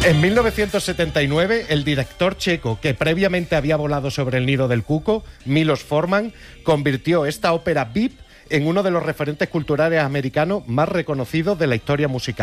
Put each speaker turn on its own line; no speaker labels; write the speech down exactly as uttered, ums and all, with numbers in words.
En mil novecientos setenta y nueve, el director checo, que previamente había volado sobre el nido del cuco, Milos Forman, convirtió esta ópera V I P en uno de los referentes culturales americanos más reconocidos de la historia musical.